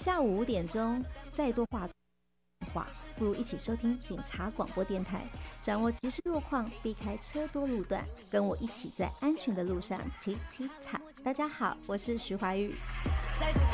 下午5点钟再多话不如一起收听警察广播电台，掌握即时路况，避开车多路段，跟我一起在安全的路上踢踢踏。大家好，我是徐怀钰。